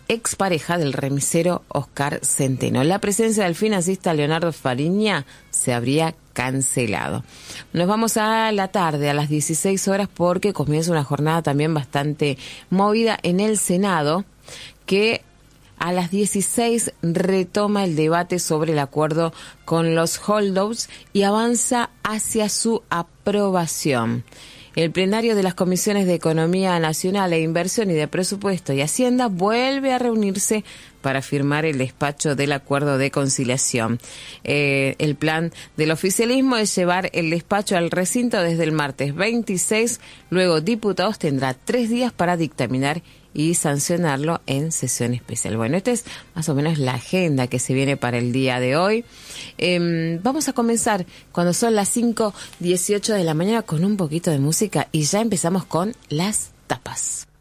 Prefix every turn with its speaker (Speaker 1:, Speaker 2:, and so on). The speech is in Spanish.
Speaker 1: expareja del remisero Oscar Centeno. La presencia del financista Leonardo Fariña se habría cancelado. Nos vamos a la tarde, a las 16 horas, porque comienza una jornada también bastante movida en el Senado, que a las 16 retoma el debate sobre el acuerdo con los holdouts y avanza hacia su aprobación. El plenario de las comisiones de Economía Nacional e Inversión y de Presupuesto y Hacienda vuelve a reunirse para firmar el despacho del acuerdo de conciliación. El plan del oficialismo es llevar el despacho al recinto desde el martes 26. Luego, diputados tendrá 3 días para dictaminar y sancionarlo en sesión especial. Bueno, esta es más o menos la agenda que se viene para el día de hoy. Vamos a comenzar cuando son las 5:18 de la mañana con un poquito de música y ya empezamos con las tapas.